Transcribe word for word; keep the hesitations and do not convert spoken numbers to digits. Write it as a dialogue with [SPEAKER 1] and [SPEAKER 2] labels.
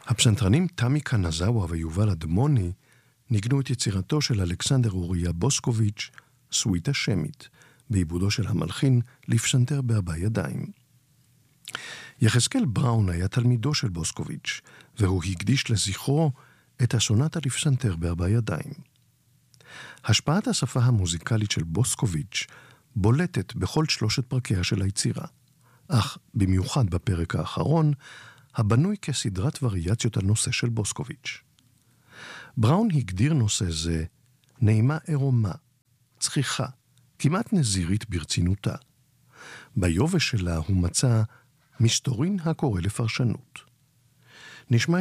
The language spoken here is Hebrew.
[SPEAKER 1] הפסנתרנים תמי קנזאווה ויובל אדמוני ניגנו את יצירתו של אלכסנדר אוריה בוסקוביץ', סוויטה שמית, בעיבודו של המלחין לפסנתר בארבע ידיים. יחזקאל בראון היה תלמידו של בוסקוביץ', והוא הקדיש לזכרו את הסונטה לפסנתר בארבע ידיים. השפעת השפה המוזיקלית של בוסקוביץ' בולטת בכל שלושת פרקיה של היצירה, אך במיוחד בפרק האחרון, הבנוי כסדרת וריאציות על נושא של בוסקוביץ'. בראון הגדיר נושא זה נעימה עירומה, צחיחה, כמעט נזירית ברצינותה. ביובש שלה הוא מצא מסתורין הקורא לפרשנות. נשמע